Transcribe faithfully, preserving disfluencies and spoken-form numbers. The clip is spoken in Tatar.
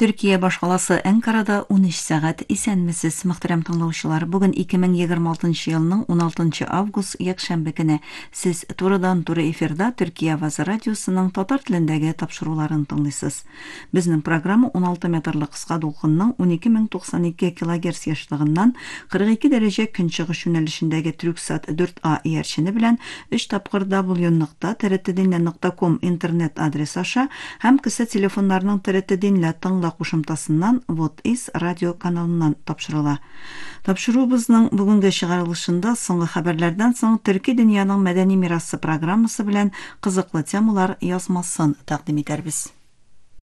Төркия башкаласы Анкарада он өч сәгать исәнмесез, мөхтәрәм тыңлаучылар. Бүген ике мең егерме алтынчы елның он алтынчы август якшәмбе көне. Сез турыдан-туры эфирда Төркия Авазы радиосының татар телендәге тапшыруларын тыңлыйсыз. Безнең программа он алты метрлы кыска дулкынның он ике мең туксан ике килогерц яшьлыгыннан кырык ике дәрәҗә көнчыгыш юнәлешендәге Трюксат дүрт А иярчене белән өч тапкыр дабл ю нокта т р т динле нокта ком интернет адрес аша һәм кесе телефоннарның т р т динле тыңла кушымтасыннан Вот Ис радио каналыннан тапшырыла. Тапшырубызның бүгенге чыгарылышында соңгы хәбәрләрдән соң Төрки дөньяның мәдәни мирасы программасы белән кызыклы темалар язмасын тәкъдим итәрбез.